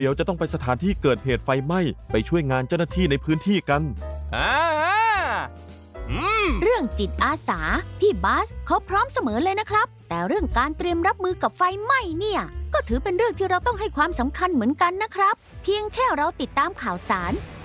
เดี๋ยวจะต้องไปสถานที่เกิดเหตุไฟไหม้ไปช่วยงานเจ้าหน้าที่ในพื้นที่กันเรื่องจิตอาสาพี่บาสเขาพร้อมเสมอเลยนะครับแต่เรื่องการเตรียมรับมือกับไฟไหม้เนี่ย ก็ถือเป็นเรื่องที่เราต้องให้ความสำคัญเหมือนกันนะครับเพียงแค่เราติดตามข่าวสาร